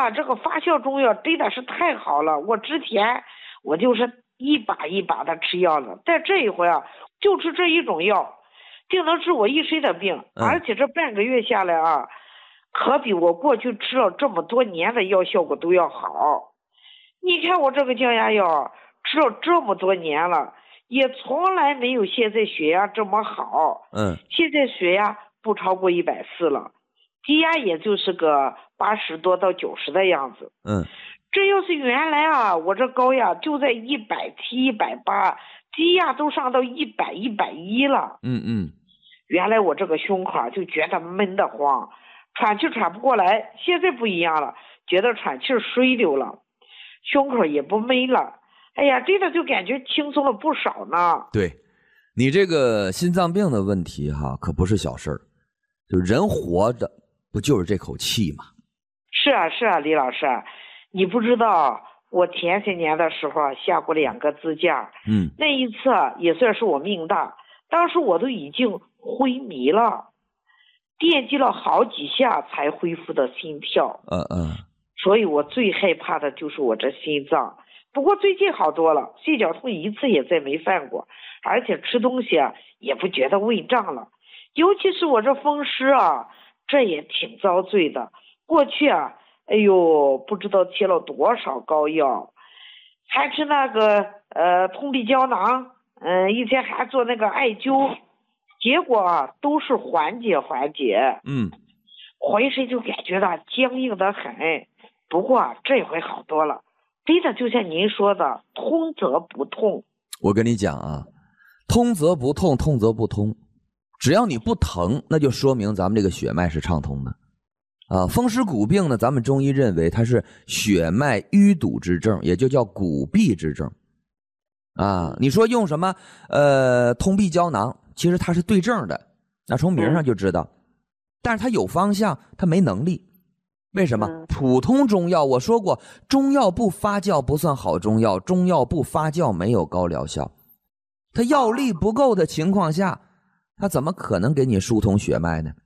呀，这个发酵中药真的是太好了，我之前我就是一把一把的吃药了，但这一回啊，就吃这一种药，就能治我一身的病，而且这半个月下来啊，可比我过去吃了这么多年的药效果都要好。你看我这个降压药吃了这么多年了，也从来没有现在血压这么好。现在血压不超过140了，低压也就是个80多到90的样子。这要是原来啊，我这高压就在170、180，低压都上到100、110了。原来我这个胸口就觉得闷得慌，喘气喘不过来，现在不一样了，觉得喘气水溜了，胸口也不闷了。哎呀，真的就感觉轻松了不少呢。 对，你这个心脏病的问题哈，可不是小事儿。就人活着不就是这口气吗？ 是啊，李老师，你不知道我前些年的时候下过2个支架，那一次也算是我命大，当时我都已经昏迷了，电击了好几下才恢复的心跳。所以我最害怕的就是我这心脏。不过最近好多了，心绞痛一次也再没犯过，而且吃东西啊也不觉得胃胀了。尤其是我这风湿啊，这也挺遭罪的。过去啊，哎呦，不知道贴了多少膏药，还吃那个通臂胶囊，以前还做那个艾灸，结果啊都是缓解，浑身就感觉到僵硬的很。不过啊，这回好多了。真的就像您说的，通则不痛。 我跟你讲啊，通则不痛，痛则不通。只要你不疼，那就说明咱们这个血脉是畅通的。风湿骨病呢，咱们中医认为它是血脉淤堵之症，也就叫骨闭之症。你说用什么通臂胶囊，其实它是对症的，那从名上就知道。但是它有方向，它没能力。为什么？普通中药我说过，中药不发酵不算好中药，中药不发酵没有高疗效。它药力不够的情况下，它怎么可能给你疏通血脉呢？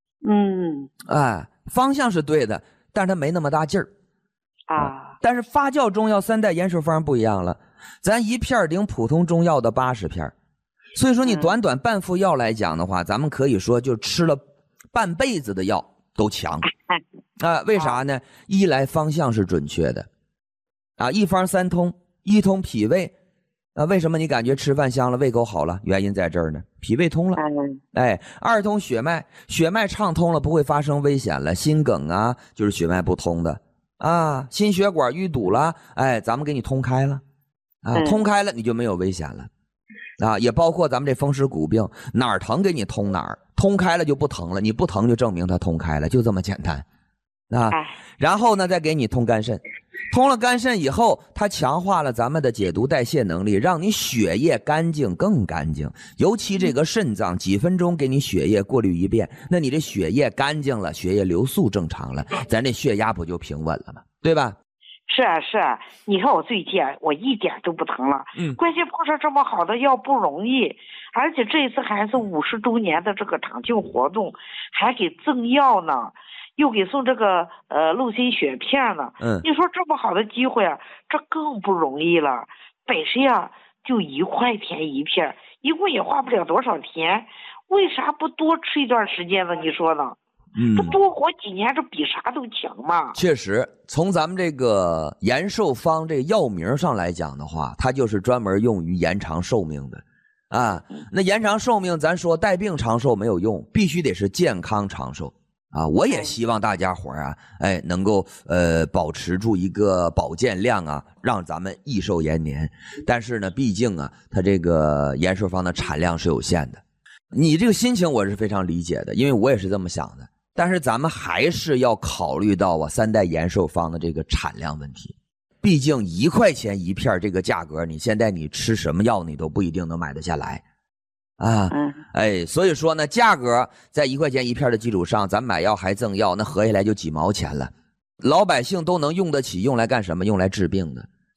方向是对的，但是它没那么大劲儿但是发酵中药3代延寿方不一样了，咱一片顶普通中药的80片，所以说你短短半副药来讲的话，咱们可以说就吃了半辈子的药都强。为啥呢？一来方向是准确的一方3通，一通脾胃为什么你感觉吃饭香了，胃口好了？原因在这儿呢，脾胃通了。2通血脉，血脉畅通了，不会发生危险了。心梗啊，就是血脉不通的心血管淤堵了，咱们给你通开了通开了你就没有危险了也包括咱们这风湿骨病，哪儿疼给你通哪儿，通开了就不疼了，你不疼就证明它通开了，就这么简单然后呢再给你通肝肾，通了肝肾以后，它强化了咱们的解毒代谢能力，让你血液干净更干净。尤其这个肾脏几分钟给你血液过滤一遍，那你这血液干净了，血液流速正常了，咱这血压不就平稳了吗？对吧？ 是啊，你看我最近我一点都不疼了。关键碰上这么好的药不容易，而且这一次还是50周年的这个长庆活动，还给赠药呢，又给送这个陆心血片呢。你说这么好的机会这更不容易了。本身就1块钱一片，一共也花不了多少钱，为啥不多吃一段时间呢？你说呢？这多活几年，这比啥都强嘛。 确实，从咱们这个延寿方这个药名上来讲的话，它就是专门用于延长寿命的那延长寿命，咱说带病长寿没有用，必须得是健康长寿我也希望大家伙能够保持住一个保健量让咱们益寿延年。但是呢，毕竟它这个延寿方的产量是有限的。你这个心情我是非常理解的，因为我也是这么想的。但是咱们还是要考虑到3代延寿方的这个产量问题。毕竟1块钱一片这个价格，你现在你吃什么药你都不一定能买得下来所以说呢，价格在1块钱一片的基础上，咱买药还赠药，那合下来就几毛钱了。老百姓都能用得起，用来干什么？用来治病的。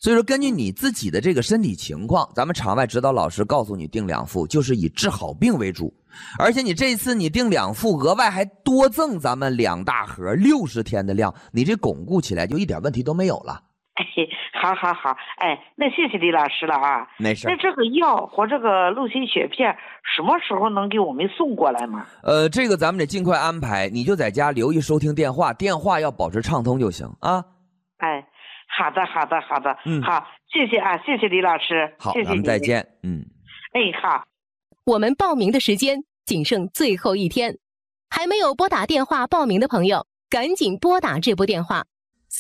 所以说根据你自己的这个身体情况，咱们场外指导老师告诉你订2副，就是以治好病为主。而且你这次你订2副，额外还多赠咱们2大盒60天的量，你这巩固起来就一点问题都没有了。 好，那谢谢李老师了啊。 没事。 那这个药和这个陆心血片什么时候能给我们送过来吗？ 这个咱们得尽快安排，你就在家留意收听电话，电话要保持畅通就行啊。 好的，好，谢谢啊，谢谢李老师。 好， 谢谢咱们再见。 好。 我们报名的时间仅剩最后1天，还没有拨打电话报名的朋友，赶紧拨打这部电话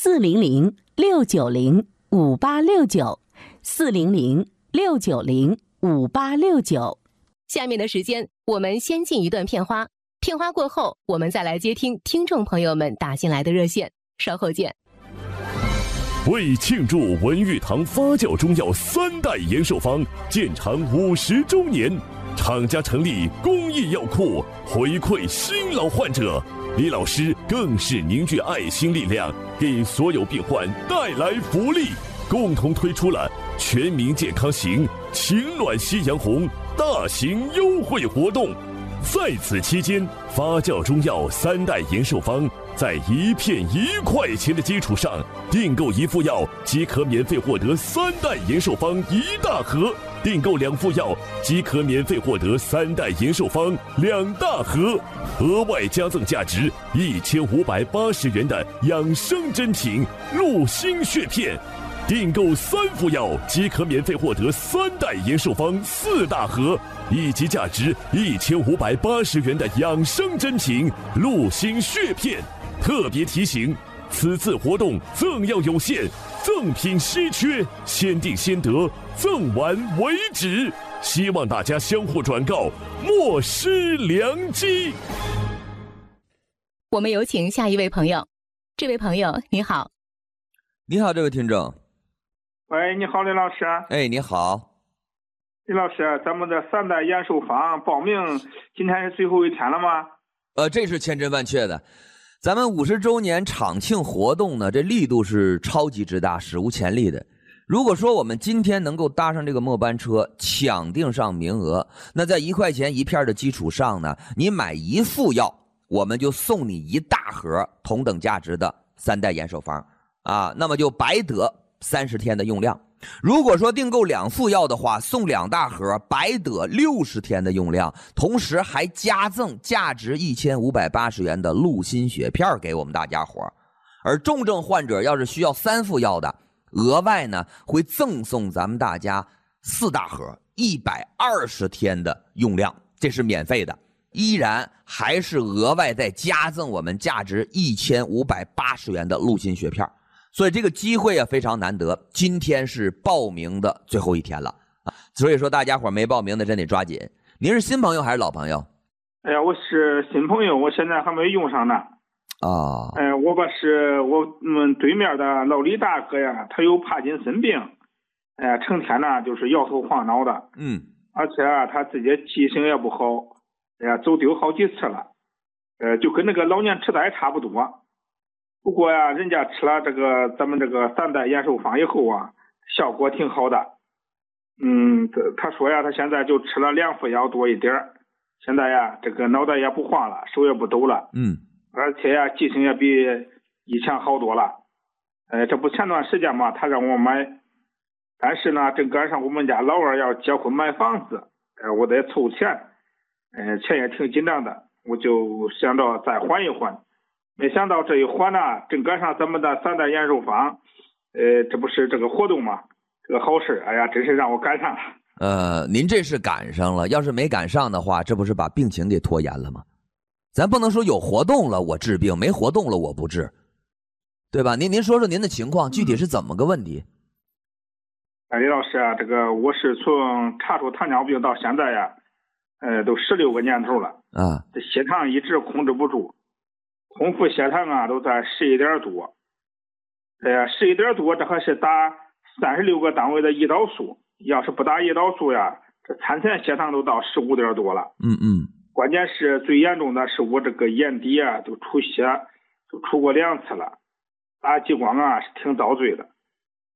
：400-690-5869，400-690-5869。下面的时间，我们先进一段片花，片花过后，我们再来接听听众朋友们打进来的热线，稍后见。 为庆祝文玉堂发酵中药3代延寿方建厂50周年，厂家成立公益药库，回馈新老患者。李老师更是凝聚爱心力量，给所有病患带来福利，共同推出了全民健康行情暖夕阳红大型优惠活动。在此期间，发酵中药3代延寿方在1片1块钱的基础上，订购1副药即可免费获得3代延寿方1大盒，订购2副药即可免费获得3代延寿方2大盒，额外加赠价值1580元的养生珍品鹿心血片。订购3副药即可免费获得3代延寿方4大盒，以及价值1580元的养生珍品鹿心血片。特别提醒，此次活动赠药有限，赠品稀缺，先订先得，赠完为止。希望大家相互转告，莫失良机。 我们有请下一位朋友。这位朋友你好。 你好，这位听众。 喂，你好，李老师。 你好。 李老师，咱们的3代延寿方报名今天是最后1天了吗？ 这是千真万确的。咱们50周年厂庆活动呢，这力度是超级之大，史无前例的。如果说我们今天能够搭上这个末班车，抢定上名额，那在1块钱1片的基础上呢，你买1副药，我们就送你1大盒同等价值的3代延寿方啊，那么就白得30天的用量。如果说订购2副药的话，送2大盒，白得60天的用量，同时还加赠价值1580元的鹿心血片给我们大家伙。而重症患者要是需要3副药的，额外呢会赠送咱们大家4大盒，120天的用量，这是免费的，依然还是额外再加赠我们价值1580元的鹿心血片。所以这个机会非常难得，今天是报名的最后1天了啊！所以说大家伙没报名的真得抓紧。您是新朋友还是老朋友？ 哎呀，我是新朋友，我现在还没用上呢。我们对面的老李大哥呀，他有帕金森病，成天呢就是摇头晃脑的，而且他自己记性也不好，走丢好几次了，就跟那个老年痴呆差不多。不过呀，人家吃了咱们这个3代延寿方以后啊，效果挺好的。他说呀，他现在就吃了2副药多一点，现在呀，这个脑袋也不晃了，手也不抖了。而且呀，记性也比以前好多了。这不前段时间嘛，他让我买，但是呢，正赶上我们家老二要结婚买房子，我得凑钱，钱也挺紧张的，我就想着再缓一缓。没想到这一缓呢，正赶上咱们的3代延寿方，这不是这个活动吗？这个好事，哎呀，真是让我赶上了。 您这是赶上了，要是没赶上的话，这不是把病情给拖延了吗？咱不能说有活动了我治病，没活动了我不治，对吧？您说说您的情况，具体是怎么个问题？ 李老师啊，我是从查出糖尿病到现在呀，都16个年头了啊，这血糖一直控制不住。空腹血糖啊都在11点多，11点多，这还是打36个单位的胰岛素，要是不打胰岛素呀，这餐前血糖都到15点多了。关键是最严重的是我这个眼底啊都出血，都出过2次了，打激光啊是挺遭罪的。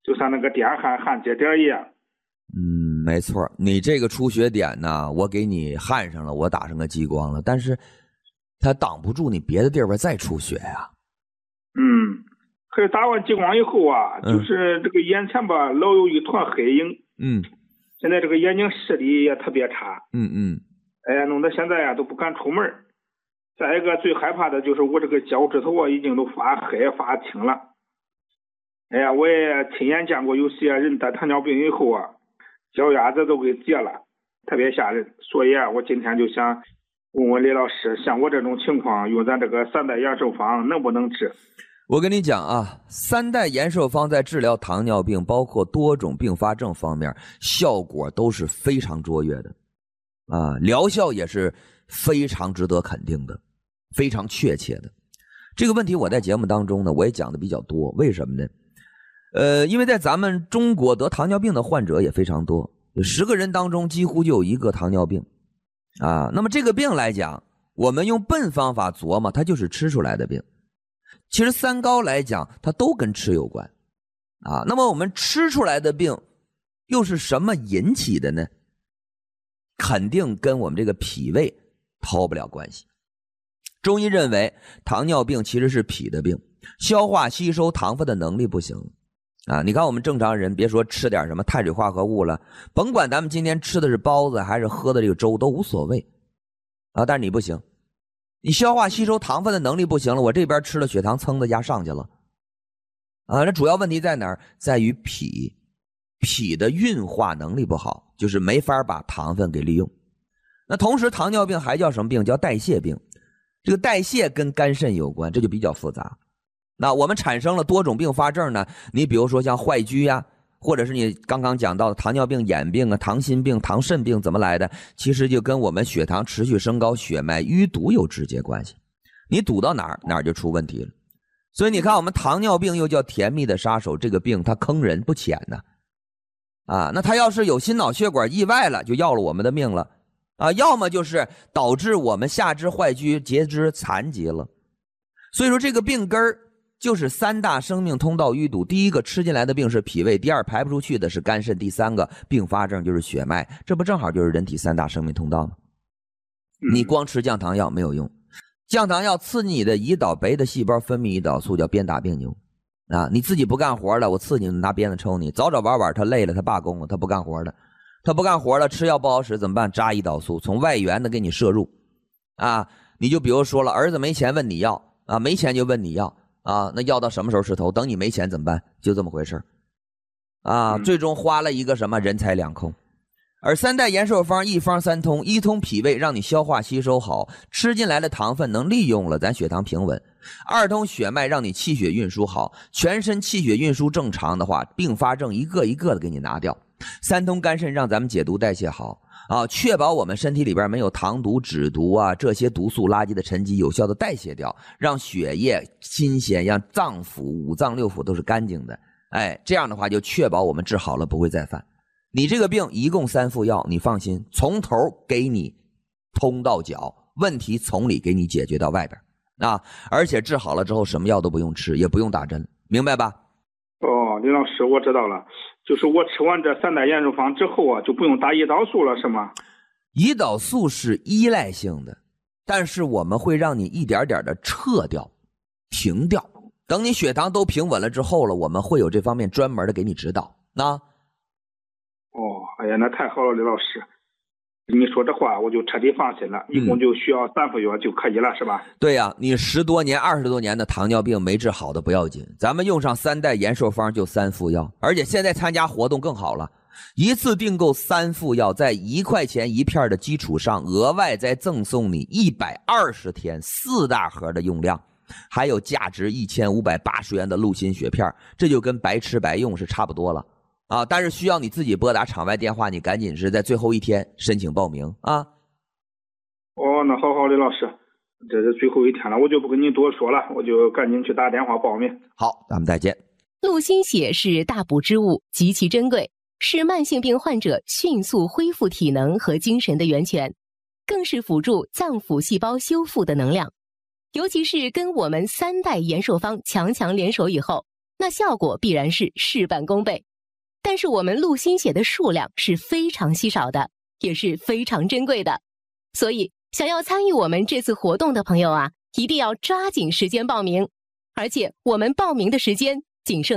就像那个碘焊节点一样。 没错，你这个出血点呢，我给你焊上了，我打上个激光了，但是它挡不住你别的地方再出血呀。 可是打完激光以后啊，就是这个眼前吧，老有一团黑影。现在这个眼睛视力也特别差。哎呀，弄得现在啊都不敢出门。再一个最害怕的就是我这个脚趾头啊，已经都发黑发青了。哎呀，我也亲眼见过有些人得糖尿病以后啊，脚丫子都给截了，特别吓人。所以啊，我今天就想问问李老师，像我这种情况，用咱这个3代延寿方能不能治？ 我跟你讲啊，3代延寿方在治疗糖尿病，包括多种并发症方面，效果都是非常卓越的，疗效也是非常值得肯定的，非常确切的。这个问题我在节目当中呢，我也讲的比较多，为什么呢？因为在咱们中国得糖尿病的患者也非常多，10个人当中几乎就有1个糖尿病那么这个病来讲，我们用笨方法琢磨，它就是吃出来的病。其实3高来讲，它都跟吃有关那么我们吃出来的病又是什么引起的呢？肯定跟我们这个脾胃脱不了关系。中医认为糖尿病其实是脾的病，消化吸收糖分的能力不行你看我们正常人，别说吃点什么碳水化合物了，甭管咱们今天吃的是包子还是喝的这个粥都无所谓但是你不行，你消化吸收糖分的能力不行了，我这边吃了血糖噌的一下上去了那主要问题在哪儿？在于脾的运化能力不好，就是没法把糖分给利用。那同时糖尿病还叫什么病？叫代谢病。这个代谢跟肝肾有关，这就比较复杂。那我们产生了多种并发症呢，你比如说像坏疽或者是你刚刚讲到的糖尿病、眼病糖心病、糖肾病怎么来的？其实就跟我们血糖持续升高、血脉淤堵有直接关系。你堵到哪儿就出问题了。所以你看我们糖尿病又叫甜蜜的杀手，这个病它坑人不浅呢那它要是有心脑血管意外了，就要了我们的命了要么就是导致我们下肢坏疽、截肢、残疾了。所以说这个病根儿就是3大生命通道淤堵，第一个吃进来的病是脾胃，第二排不出去的是肝肾，第3个并发症就是血脉，这不正好就是人体3大生命通道吗？你光吃降糖药没有用，降糖药刺激你的胰岛酶的细胞分泌胰岛素，叫鞭打病牛你自己不干活了，我刺激你拿鞭子抽你，早早晚晚他累了，他罢工了，他不干活了，吃药不好使怎么办？扎胰岛素，从外源的给你摄入你就比如说了，儿子没钱问你要没钱就问你要那要到什么时候是头？等你没钱怎么办？就这么回事最终花了一个什么人财两空。而3代延寿方一方3通，一通脾胃让你消化吸收好，吃进来的糖分能利用了，咱血糖平稳；二通血脉让你气血运输好，全身气血运输正常的话，并发症一个一个的给你拿掉；三通肝肾让咱们解毒代谢好确保我们身体里边没有糖毒、脂毒这些毒素垃圾的沉积有效的代谢掉，让血液新鲜，让脏腑5脏6腑都是干净的。这样的话就确保我们治好了不会再犯。你这个病一共3副药，你放心，从头给你通到脚，问题从里给你解决到外边而且治好了之后什么药都不用吃，也不用打针，明白吧？ 林老师我知道了，就是我吃完这3代延寿方之后就不用打胰岛素了是吗？ 胰岛素是依赖性的，但是我们会让你一点点的撤掉，停掉，等你血糖都平稳了之后了，我们会有这方面专门的给你指导哎呀，那太好了，李老师，你说这话我就彻底放心了，一共就需要3副药就可以了是吧？ 对呀，你10多年、20多年的糖尿病没治好的不要紧，咱们用上3代延寿方就3副药，而且现在参加活动更好了，一次订购3副药，在1块钱一片的基础上，额外再赠送你120天4大盒的用量，还有价值1580元的鹿心血片，这就跟白吃白用是差不多了但是需要你自己拨打场外电话，你赶紧是在最后一天申请报名那好，李老师，这是最后一天了，我就不跟你多说了，我就赶紧去打电话报名。 好，咱们再见。 鹿心血是大补之物，极其珍贵，是慢性病患者迅速恢复体能和精神的源泉，更是辅助脏腑细胞修复的能量。尤其是跟我们3代延寿方强强联手以后， 那效果必然是事半功倍。但是我们录心血的数量是非常稀少的，也是非常珍贵的。所以想要参与我们这次活动的朋友啊，一定要抓紧时间报名。而且我们报名的时间仅剩